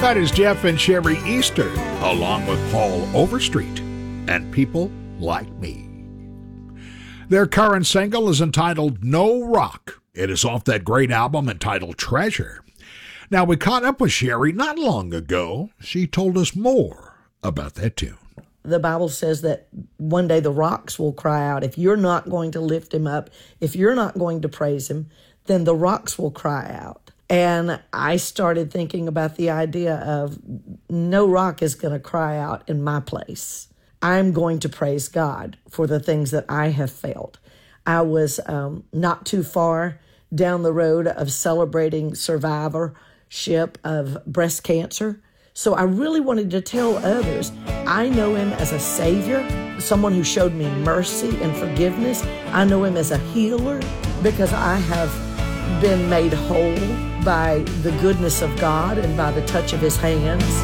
That is Jeff and Sherry Easter, along with Paul Overstreet and People Like Me. Their current single is entitled No Rock. It is off that great album entitled Treasure. Now, we caught up with Sherry not long ago. She told us more about that tune. The Bible says that one day the rocks will cry out. If you're not going to lift him up, if you're not going to praise him, then the rocks will cry out. And I started thinking about the idea of no rock is going to cry out in my place. I'm going to praise God for the things that I have felt. I was not too far down the road of celebrating survivorship of breast cancer. So I really wanted to tell others, I know him as a savior, someone who showed me mercy and forgiveness. I know him as a healer because I have been made whole by the goodness of God and by the touch of his hands.